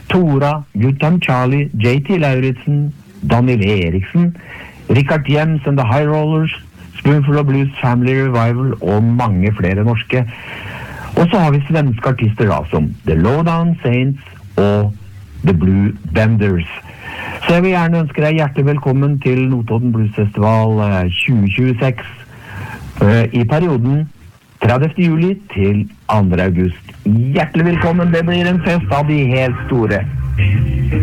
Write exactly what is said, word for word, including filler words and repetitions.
Tora, Guttorm Charlie, J T Lauritsen, Daniel Eriksen, Richard Jems and the High Rollers, Spoonful of Blues, Family Revival og mange flere norske. Og så har vi svenske artister da, som The Lowdown Saints og The Blue Benders. Så jeg vil gjerne ønske deg hjertelig velkommen til Notodden Blues Festival tjue tjueseks i perioden tredivte juli til andre august. Hjertelig velkommen, det blir en fest av de helt store.